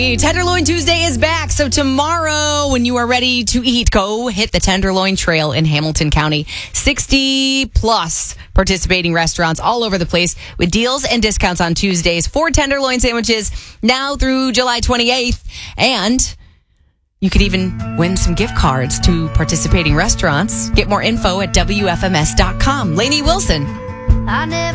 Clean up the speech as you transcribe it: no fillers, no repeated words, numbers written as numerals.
Tenderloin Tuesday is back. So tomorrow, when you are ready to eat, go hit the Tenderloin Trail in Hamilton County. 60 plus participating restaurants all over the place with deals and discounts on Tuesdays for tenderloin sandwiches now through July 28th. And you could even win some gift cards to participating restaurants. Get more info at WFMS.com. Lainey Wilson.